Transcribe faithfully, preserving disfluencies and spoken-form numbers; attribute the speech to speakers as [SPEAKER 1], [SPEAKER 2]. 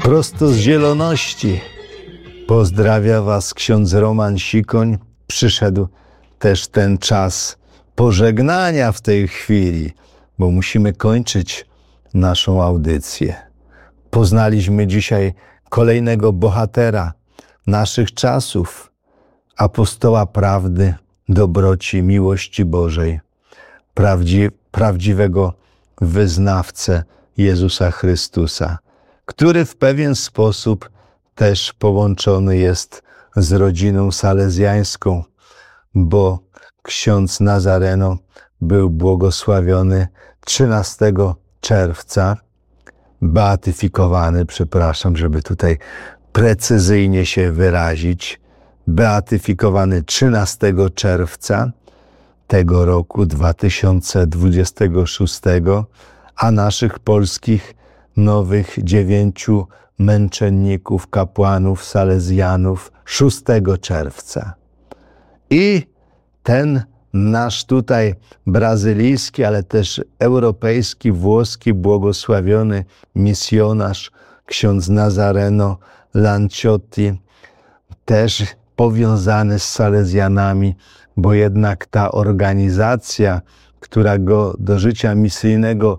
[SPEAKER 1] Prosto z Zieloności pozdrawia Was ksiądz Roman Sikoń. Przyszedł też ten czas pożegnania w tej chwili, bo musimy kończyć naszą audycję. Poznaliśmy dzisiaj kolejnego bohatera naszych czasów, apostoła prawdy, dobroci, miłości Bożej, prawdzi, prawdziwego wyznawcę Jezusa Chrystusa, który w pewien sposób też połączony jest z rodziną salezjańską, bo ksiądz Nazareno był błogosławiony trzynastego czerwca, beatyfikowany, przepraszam, żeby tutaj precyzyjnie się wyrazić, beatyfikowany trzynastego czerwca tego roku dwa tysiące dwudziestego szóstego, a naszych polskich nowych dziewięciu męczenników, kapłanów, salezjanów szóstego czerwca. I ten nasz tutaj brazylijski, ale też europejski, włoski, błogosławiony misjonarz, ksiądz Nazareno Lanciotti, też powiązany z salezjanami, bo jednak ta organizacja, która go do życia misyjnego